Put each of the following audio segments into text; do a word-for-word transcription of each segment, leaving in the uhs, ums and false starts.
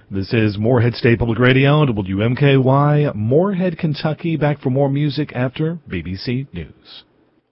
This is Moorhead State Public Radio, W M K Y, Moorhead, Kentucky. Back for more music after B B C News.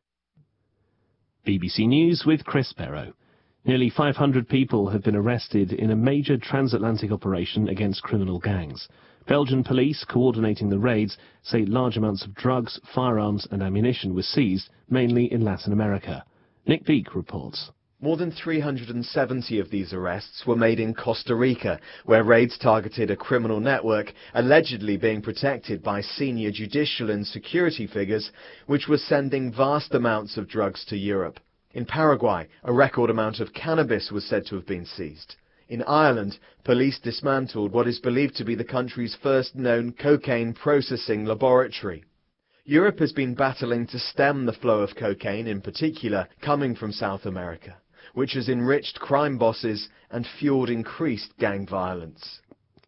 B B C News with Chris Barrow. Nearly five hundred people have been arrested in a major transatlantic operation against criminal gangs. Belgian police, coordinating the raids, say large amounts of drugs, firearms and ammunition were seized, mainly in Latin America. Nick Beek reports. More than three hundred seventy of these arrests were made in Costa Rica, where raids targeted a criminal network allegedly being protected by senior judicial and security figures, which were sending vast amounts of drugs to Europe. In Paraguay, a record amount of cannabis was said to have been seized. In Ireland, police dismantled what is believed to be the country's first known cocaine processing laboratory. Europe has been battling to stem the flow of cocaine, in particular coming from South America, which has enriched crime bosses and fueled increased gang violence.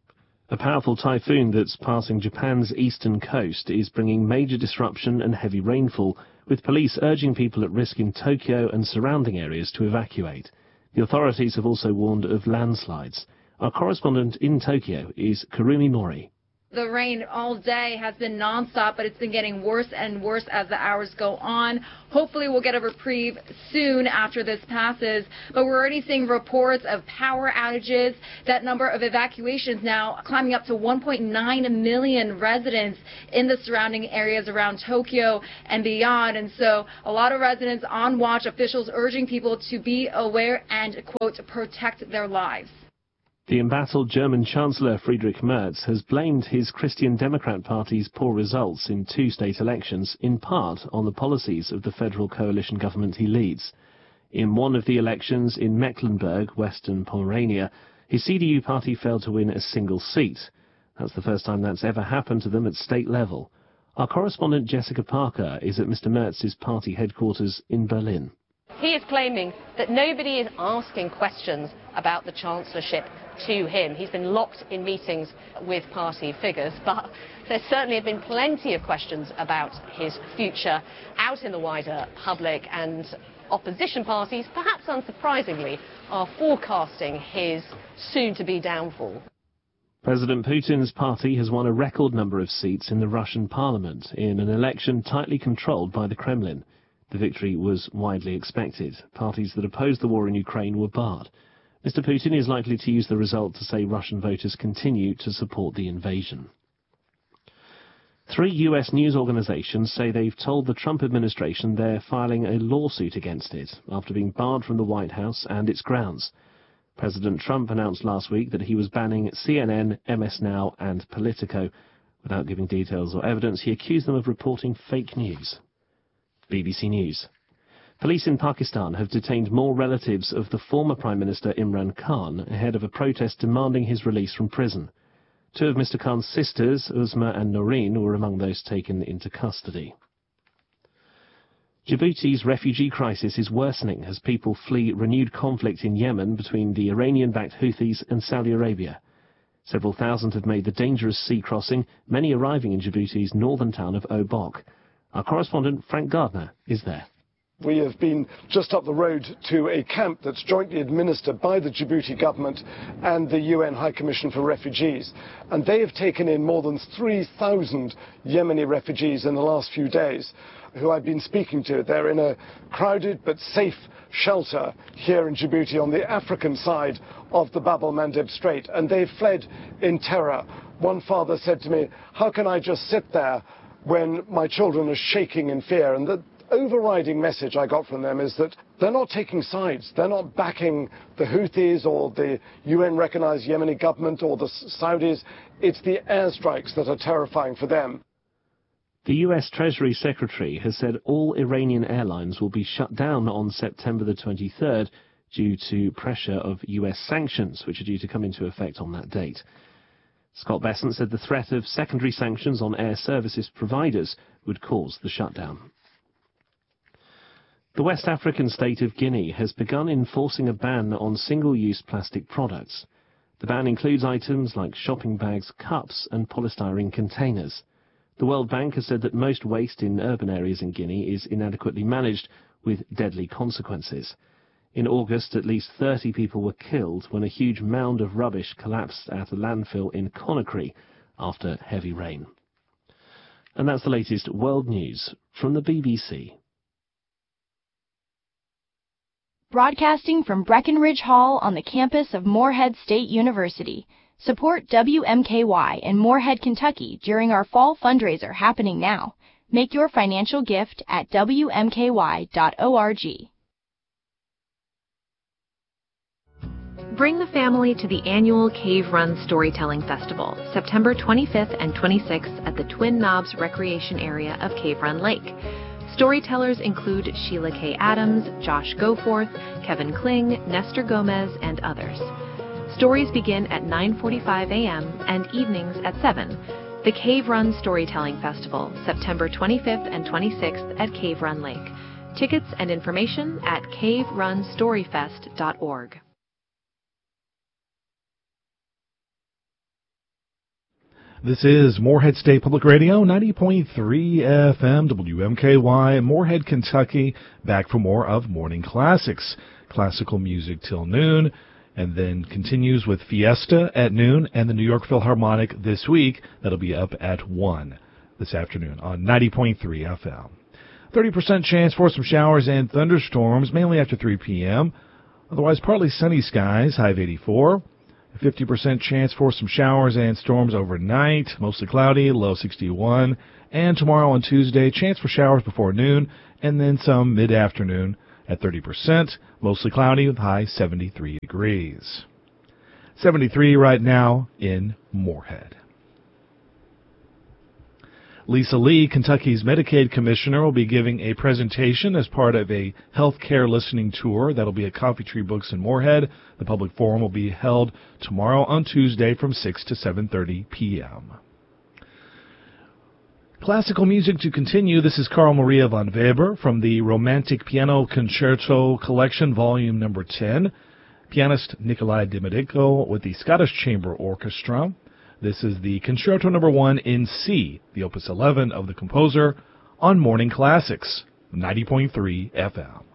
A powerful typhoon that's passing Japan's eastern coast is bringing major disruption and heavy rainfall, with police urging people at risk in Tokyo and surrounding areas to evacuate. The authorities have also warned of landslides. Our correspondent in Tokyo is Kurumi Mori. The rain all day has been nonstop, but it's been getting worse and worse as the hours go on. Hopefully we'll get a reprieve soon after this passes, but we're already seeing reports of power outages. That number of evacuations now climbing up to one point nine million residents in the surrounding areas around Tokyo and beyond. And so a lot of residents on watch, officials urging people to be aware and, quote, protect their lives. The embattled German Chancellor Friedrich Merz has blamed his Christian Democrat Party's poor results in two state elections in part on the policies of the federal coalition government he leads. In one of the elections in Mecklenburg, Western Pomerania, his C D U party failed to win a single seat. That's the first time that's ever happened to them at state level. Our correspondent Jessica Parker is at Mister Merz's party headquarters in Berlin. He is claiming that nobody is asking questions about the chancellorship to him. He's been locked in meetings with party figures, but there certainly have been plenty of questions about his future out in the wider public, and opposition parties, perhaps unsurprisingly, are forecasting his soon-to-be downfall. President Putin's party has won a record number of seats in the Russian parliament in an election tightly controlled by the Kremlin. The victory was widely expected. Parties that opposed the war in Ukraine were barred. Mister Putin is likely to use the result to say Russian voters continue to support the invasion. Three U S news organizations say they've told the Trump administration they're filing a lawsuit against it after being barred from the White House and its grounds. President Trump announced last week that he was banning C N N, M S Now and Politico. Without giving details or evidence, he accused them of reporting fake news. B B C News. Police in Pakistan have detained more relatives of the former Prime Minister Imran Khan ahead of a protest demanding his release from prison. Two of Mister Khan's sisters, Uzma and Noreen, were among those taken into custody. Djibouti's refugee crisis is worsening as people flee renewed conflict in Yemen between the Iranian-backed Houthis and Saudi Arabia. Several thousand have made the dangerous sea crossing, many arriving in Djibouti's northern town of Obok. Our correspondent Frank Gardner is there. We have been just up the road to a camp that's jointly administered by the Djibouti government and the U N High Commission for Refugees. And they have taken in more than three thousand Yemeni refugees in the last few days, who I've been speaking to. They're in a crowded but safe shelter here in Djibouti on the African side of the Bab el-Mandeb Strait. And they've fled in terror. One father said to me, "How can I just sit there when my children are shaking in fear?" And the overriding message I got from them is that they're not taking sides. They're not backing the Houthis or the U N-recognized Yemeni government or the Saudis. It's the airstrikes that are terrifying for them. The U S Treasury Secretary has said all Iranian airlines will be shut down on September the twenty-third due to pressure of U S sanctions, which are due to come into effect on that date. Scott Bessent said the threat of secondary sanctions on air services providers would cause the shutdown. The West African state of Guinea has begun enforcing a ban on single-use plastic products. The ban includes items like shopping bags, cups and polystyrene containers. The World Bank has said that most waste in urban areas in Guinea is inadequately managed, with deadly consequences. In August, at least thirty people were killed when a huge mound of rubbish collapsed at a landfill in Conakry after heavy rain. And that's the latest world news from the B B C. Broadcasting from Breckenridge Hall on the campus of Morehead State University. Support W M K Y in Morehead, Kentucky during our fall fundraiser happening now. Make your financial gift at W M K Y dot org. Bring the family to the annual Cave Run Storytelling Festival, September twenty-fifth and twenty-sixth at the Twin Knobs Recreation Area of Cave Run Lake. Storytellers include Sheila K. Adams, Josh Goforth, Kevin Kling, Nestor Gomez, and others. Stories begin at nine forty-five a.m. and evenings at seven. The Cave Run Storytelling Festival, September twenty-fifth and twenty-sixth at Cave Run Lake. Tickets and information at cave run story fest dot org. This is Morehead State Public Radio, ninety point three F M, W M K Y, Morehead, Kentucky. Back for more of Morning Classics. Classical music till noon, and then continues with Fiesta at noon and the New York Philharmonic this week. That'll be up at one this afternoon on ninety point three F M. thirty percent chance for some showers and thunderstorms, mainly after three p.m. Otherwise, partly sunny skies, high of eighty-four. fifty percent chance for some showers and storms overnight, mostly cloudy, low sixty-one. And tomorrow on Tuesday, chance for showers before noon, and then some mid-afternoon at thirty percent, mostly cloudy with high seventy-three degrees. seventy-three right now in Morehead. Lisa Lee, Kentucky's Medicaid Commissioner, will be giving a presentation as part of a healthcare listening tour. That'll be at Coffee Tree Books in Morehead. The public forum will be held tomorrow on Tuesday from six to seven thirty p.m. Classical music to continue. This is Carl Maria von Weber from the Romantic Piano Concerto Collection, Volume Number ten. Pianist Nikolai Dimidiko with the Scottish Chamber Orchestra. This is the Concerto Number one in C, the Opus eleven of the composer, on Morning Classics, ninety point three F M.